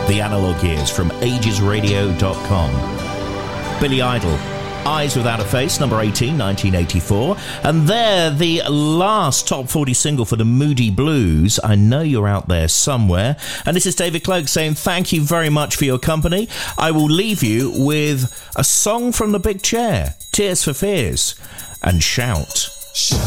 The Analog Years from agesradio.com. Billy Idol, Eyes Without a Face, number 18, 1984. And there, the last top 40 single for the Moody Blues. I know you're out there somewhere. And this is David Cloak saying thank you very much for your company. I will leave you with a song from the Big Chair, Tears for Fears, and Shout.